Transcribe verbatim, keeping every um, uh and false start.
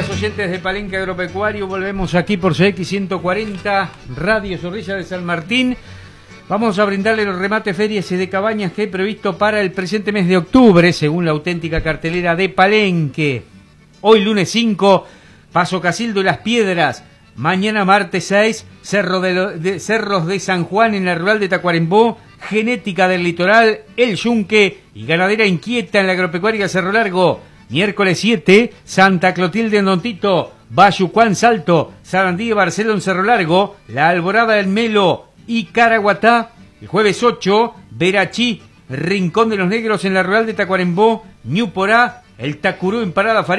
días, oyentes de Palenque Agropecuario. Volvemos aquí por C X ciento cuarenta, Radio Zorrilla de San Martín. Vamos a brindarle los remates, ferias y de cabañas que hay previsto para el presente mes de octubre, según la auténtica cartelera de Palenque. Hoy, lunes cinco, Paso Casildo y Las Piedras. Mañana, martes seis, Cerro de, de, Cerros de San Juan en la rural de Tacuarembó. Genética del Litoral, El Yunque y Ganadera Inquieta en la Agropecuaria Cerro Largo. Miércoles siete, Santa Clotilde en Don Tito, Bayucuán Salto, Sarandí y Barceló en Cerro Largo, La Alborada del Melo y Caraguatá. El jueves ocho, Verachí, Rincón de los Negros en la rural de Tacuarembó, Ñuporá, El Tacurú en Parada Faría.